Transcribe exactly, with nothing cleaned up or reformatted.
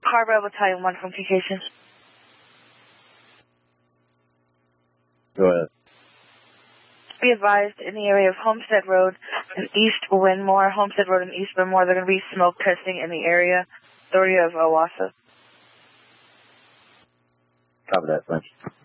Car Bravo Battalion one from communications. Go ahead. Be advised, in the area of Homestead Road and East Winmore, Homestead Road and East Winmore, they're going to be smoke testing in the area. Authority of Owasso. Copy that, thanks.